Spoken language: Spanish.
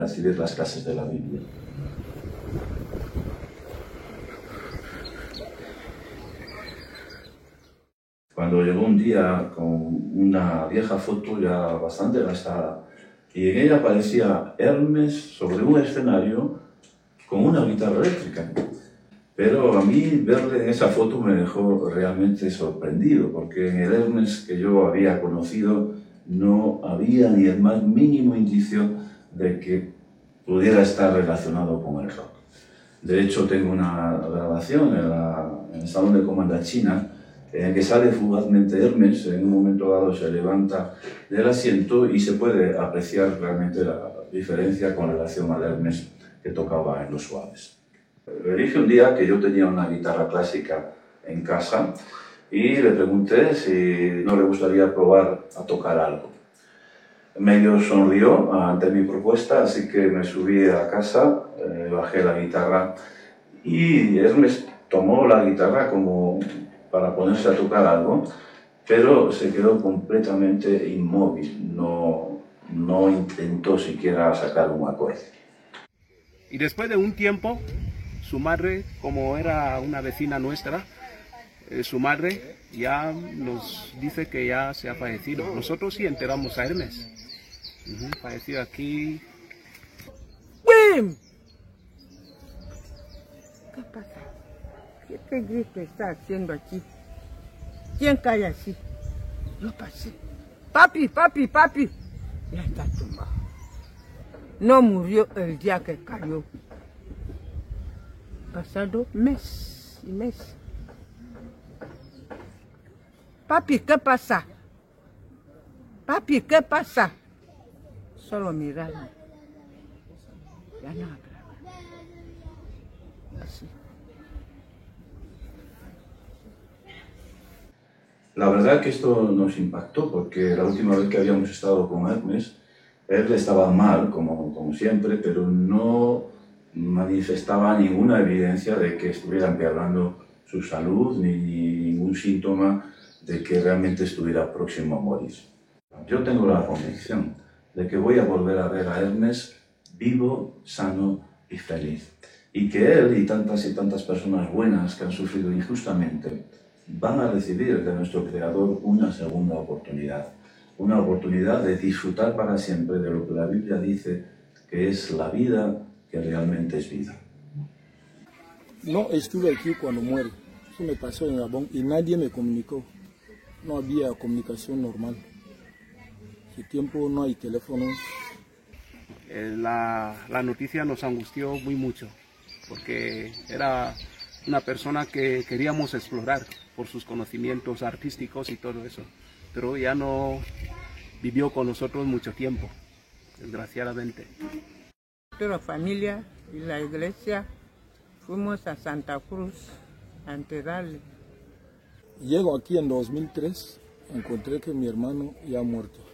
recibir las clases de la Biblia. Cuando llegó un día con una vieja foto ya bastante gastada, y en ella aparecía Hermes sobre un escenario con una guitarra eléctrica. Pero a mí verle en esa foto me dejó realmente sorprendido, porque en el Hermes que yo había conocido no había ni el más mínimo indicio de que pudiera estar relacionado con el rock. De hecho, tengo una grabación en el Salón de Comandachina en el que sale fugazmente Hermes. En un momento dado se levanta del asiento y se puede apreciar realmente la diferencia con relación al Hermes que tocaba en Los Suaves. Le dije un día que yo tenía una guitarra clásica en casa y le pregunté si no le gustaría probar a tocar algo. Medio sonrió ante mi propuesta, así que me subí a casa, bajé la guitarra y Hermes tomó la guitarra como para ponerse a tocar algo, pero se quedó completamente inmóvil, no intentó siquiera sacar un acorde. Y después de un tiempo, su madre, como era una vecina nuestra, su madre ya nos dice que ya se ha fallecido. Nosotros sí enteramos a Hermes. Fallecido aquí. ¡Wim! ¿Qué pasa? ¿Qué grito está haciendo aquí? ¿Quién cae así? Yo pasé. Papi, papi, papi. Ya está tumbado. No murió el día que cayó. Pasado mes y mes. Papi, ¿qué pasa? Papi, ¿qué pasa? Solo miraba. Ya no hablaba. Así. La verdad que esto nos impactó porque la última vez que habíamos estado con Hermes, él estaba mal, como siempre, pero no manifestaba ninguna evidencia de que estuviera empeorando su salud ni ningún síntoma de que realmente estuviera próximo a morir. Yo tengo la convicción de que voy a volver a ver a Hermes vivo, sano y feliz. Y que él y tantas personas buenas que han sufrido injustamente van a recibir de nuestro Creador una segunda oportunidad. Una oportunidad de disfrutar para siempre de lo que la Biblia dice que es la vida que realmente es vida. No estuve aquí cuando muere. Eso me pasó en Gabón y nadie me comunicó. No había comunicación normal. Hace tiempo no hay teléfonos. La noticia nos angustió muy mucho, porque era una persona que queríamos explorar por sus conocimientos artísticos y todo eso, pero ya no vivió con nosotros mucho tiempo, desgraciadamente. Toda la familia y la iglesia fuimos a Santa Cruz a enterrarle. Llego aquí en 2003, encontré que mi hermano ya ha muerto.